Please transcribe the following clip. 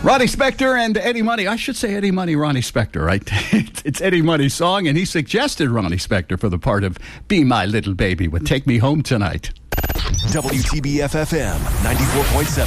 Ronnie Spector and Eddie Money. I should say Eddie Money, Ronnie Spector, right? It's Eddie Money's song, and he suggested Ronnie Spector for the part of Be My Little Baby with Take Me Home Tonight. WTBF-FM 94.7.